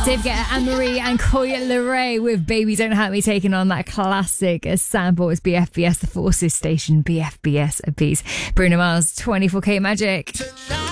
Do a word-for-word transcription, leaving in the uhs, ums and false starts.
Dave Guetta, Anne-Marie and Coi Leray with Baby Don't Hurt Me, taking on that classic sample. It's B F B S, the Forces station, B F B S a piece. Bruno Mars, twenty-four K Magic.